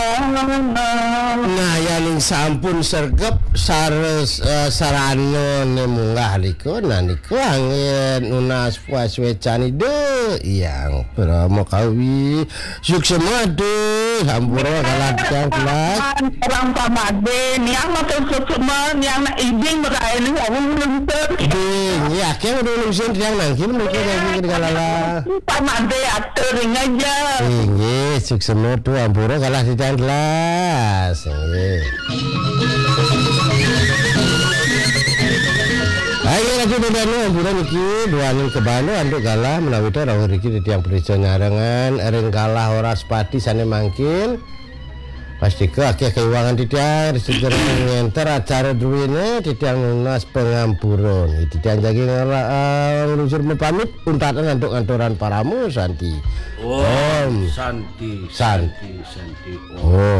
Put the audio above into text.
Nah yaning sampun sergep sarano munggah liko niku angin unas puas wecani de yang promo kawi suksema de hampura kalatiang kelas orang pamade niang matur suksema niang na ibing meraili awung luntur ding ya kaya udah lusin yang nangkin mereka lagi kalala pamade atur aja ini suksema tuh hampura kalatiang kelas ayo lagi bedano amburan iki duaning kebano anduk kalah menawi ta rawuh iki titiang prisa nyarengan ring kalah ora sepati sane mangkin pasti ke akeh keuangan titiang disegera ngenter acara duwene titiang lunas pengampuran titiang jagi nglusur pamit untatan anduk kantoran paramu Santi Om Santi Om